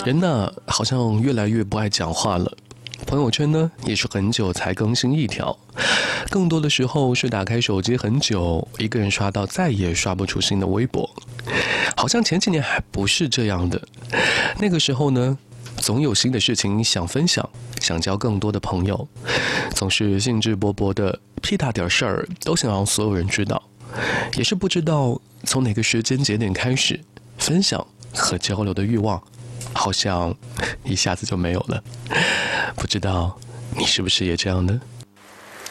人呢，好像越来越不爱讲话了。朋友圈呢，也是很久才更新一条，更多的时候是打开手机很久，一个人刷到再也刷不出新的微博。好像前几年还不是这样的，那个时候呢，总有新的事情想分享，想交更多的朋友，总是兴致勃勃的，屁大点事儿都想让所有人知道。也是不知道从哪个时间节点开始，分享和交流的欲望好像一下子就没有了。不知道你是不是也这样呢？